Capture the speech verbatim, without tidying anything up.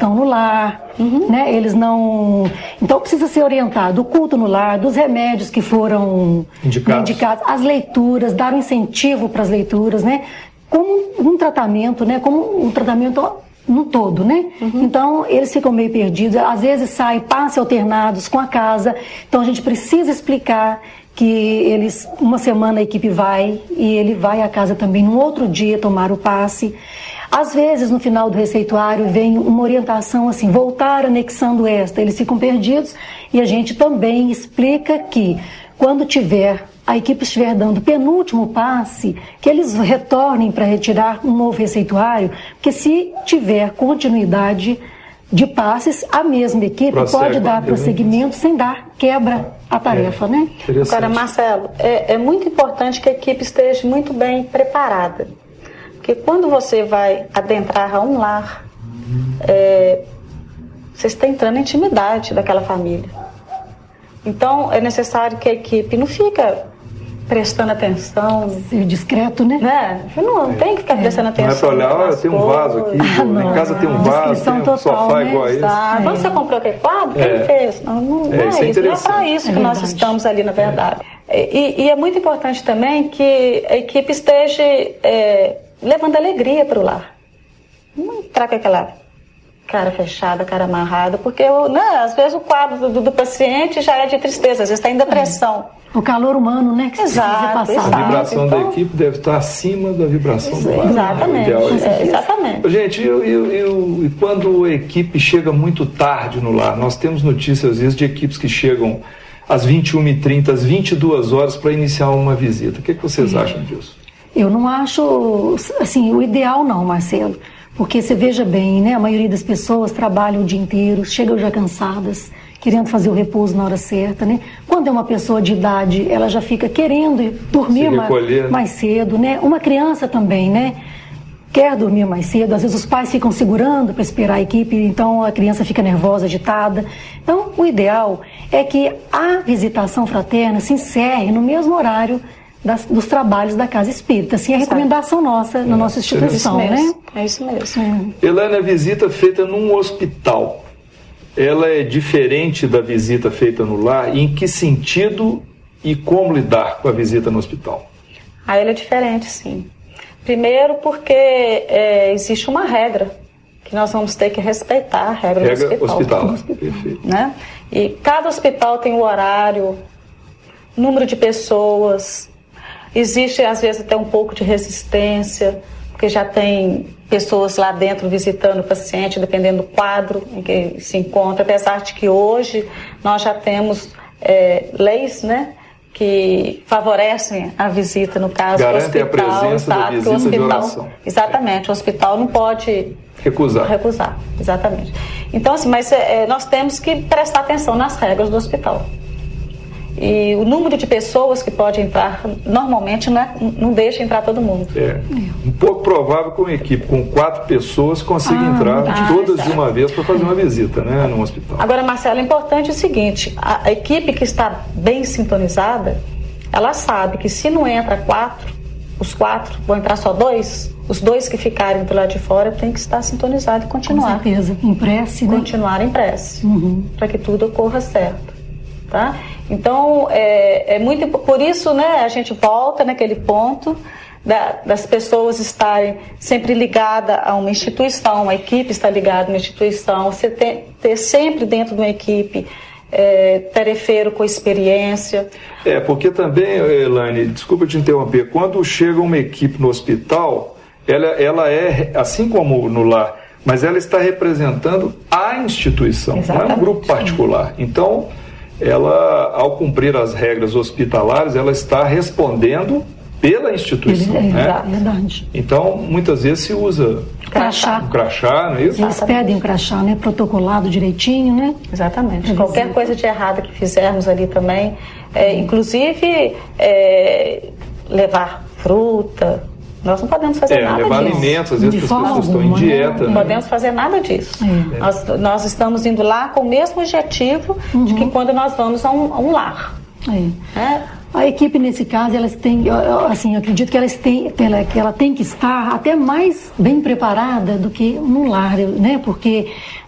estão no lar, uhum. né? Eles não... Então precisa ser orientado o culto no lar, dos remédios que foram indicados, indicados as leituras, dar um incentivo para as leituras, né? Como um tratamento, né? Como um tratamento no todo, né? Uhum. Então eles ficam meio perdidos, às vezes saem passes alternados com a casa, então a gente precisa explicar que eles, uma semana a equipe vai e ele vai à casa também no outro dia tomar o passe. Às vezes, no final do receituário, vem uma orientação assim, voltar anexando esta. Eles ficam perdidos e a gente também explica que, quando tiver, a equipe estiver dando o penúltimo passe, que eles retornem para retirar um novo receituário, porque se tiver continuidade de passes, a mesma equipe Prossegue, pode dar prosseguimento sem dar quebra a tarefa, é, né? Agora, Marcelo, é, é muito importante que a equipe esteja muito bem preparada. Porque quando você vai adentrar a um lar, é, você está entrando na intimidade daquela família. Então, é necessário que a equipe não fica prestando atenção. Ser discreto, né? né? Não, não tem que ficar prestando atenção. Não é para olhar, olha, tem um vaso aqui, ah, não, em casa tem um vaso, tem um total, sofá né? igual a esse. Ah, é. Você comprou aquele quadro? Quem é. fez? Não, não, é, não é isso, isso não é para isso é que nós estamos ali, na verdade. É. E, e é muito importante também que a equipe esteja é, levando alegria para o lar. Não entrar com aquela cara fechada, cara amarrada, porque né, às vezes o quadro do, do paciente já é de tristeza, às vezes está em depressão. O calor humano, né? Que exato, passar. Exato. A vibração então, da equipe deve estar acima da vibração do lar. Exatamente. É, exatamente. Gente, eu, eu, eu, e quando a equipe chega muito tarde no lar, nós temos notícias às vezes de equipes que chegam às vinte e uma e trinta, às vinte e duas horas para iniciar uma visita. O que, é que vocês acham disso? Eu não acho, assim, o ideal não, Marcelo. Porque você veja bem, né? A maioria das pessoas trabalham o dia inteiro, chegam já cansadas, querendo fazer o repouso na hora certa, né? Quando é uma pessoa de idade, ela já fica querendo dormir mais, mais cedo, né? Uma criança também, né? Quer dormir mais cedo, às vezes os pais ficam segurando para esperar a equipe, então a criança fica nervosa, agitada. Então, o ideal é que a visitação fraterna se encerre no mesmo horário Das, dos trabalhos da Casa Espírita. Assim, é a recomendação nossa, é, na nossa instituição, é né? É isso mesmo. É. Elaine, a visita feita num hospital, ela é diferente da visita feita no lar? Em que sentido e como lidar com a visita no hospital? Ah, ela é diferente, sim. Primeiro porque é, existe uma regra que nós vamos ter que respeitar, a regra, regra do hospital. hospital. Perfeito. Né? E cada hospital tem o horário, número de pessoas. Existe, às vezes, até um pouco de resistência, porque já tem pessoas lá dentro visitando o paciente, dependendo do quadro em que se encontra, apesar de que hoje nós já temos é, leis, né, que favorecem a visita, no caso do hospital. Garante a presença da visita o hospital, de oração. Exatamente, o hospital não pode recusar. Recusar, exatamente. Então, assim, mas é, nós temos que prestar atenção nas regras do hospital. E o número de pessoas que pode entrar, normalmente não, é, não deixa entrar todo mundo. É um pouco provável que uma equipe com quatro pessoas consiga ah, entrar ah, todas exato. de uma vez para fazer uma visita, né, no hospital. Agora, Marcelo, é importante o seguinte, a, a equipe que está bem sintonizada, ela sabe que se não entra quatro, os quatro vão entrar só dois, os dois que ficarem do lado de fora tem que estar sintonizado e continuar. Com certeza, em prece, né? Continuar em prece, uhum. para que tudo ocorra certo. Tá? Então, é, é muito por isso, né, a gente volta naquele ponto da, das pessoas estarem sempre ligadas a uma instituição, a equipe está ligada a uma instituição, você ter, ter sempre dentro de uma equipe é, tarefeiro com experiência. É, porque também, Elaine, desculpa te interromper, quando chega uma equipe no hospital, ela, ela é, assim como no lar, mas ela está representando a instituição, exatamente. Não é um grupo particular. Então, ela, ao cumprir as regras hospitalares, ela está respondendo pela instituição. É, né? verdade. Então, muitas vezes se usa crachá. um crachá, não é isso? Eles pedem um crachá, né? Protocolado direitinho, né? Exatamente. Eles Qualquer dizem. coisa de errada que fizermos ali também, é, inclusive é, levar fruta. Nós não podemos fazer é, nada levar disso. alimentos, às vezes as pessoas alguma, estão em dieta. Não né? podemos fazer nada disso. É. Nós, nós estamos indo lá com o mesmo objetivo uhum. de que quando nós vamos a um, a um lar. É. É. A equipe, nesse caso, elas têm, assim, eu acredito que, elas têm, que ela tem que estar até mais bem preparada do que no lar, né? Porque